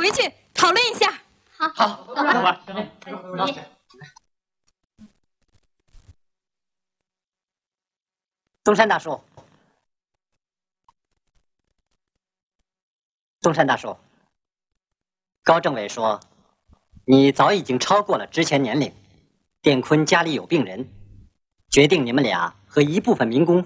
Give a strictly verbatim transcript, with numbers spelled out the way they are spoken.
回去讨论一下。 好， 好， 走吧。 走吧。 东山大叔，东山大叔，高政委说，你早已经超过了值钱年龄，店坤家里有病人，决定你们俩和一部分民工